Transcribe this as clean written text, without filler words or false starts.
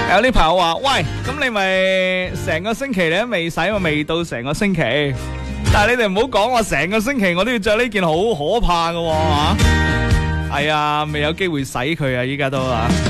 有啲朋友話：喂，咁你咪成個星期你都未洗，我未到成個星期。但係你哋唔好講我成個星期我都要着呢件好可怕嘅吓。係啊，未有機會洗佢啊，依家都啊。